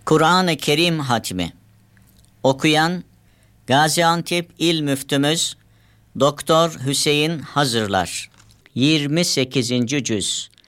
Kur'an-ı Kerim hatmi. Okuyan Gaziantep İl Müftümüz Doktor Hüseyin Hazırlar. 28. cüz.